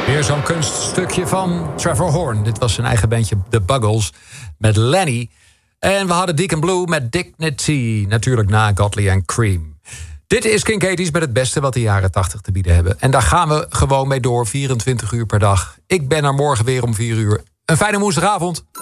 Weer zo'n kunststukje van Trevor Horn. Dit was zijn eigen bandje The Buggles met Lenny. En we hadden Deacon Blue met Dignity. Natuurlijk na Godley and Cream. Dit is Kinkaties met het beste wat de jaren 80 te bieden hebben. En daar gaan we gewoon mee door, 24 uur per dag. Ik ben er morgen weer om 4 uur. Een fijne woensdagavond.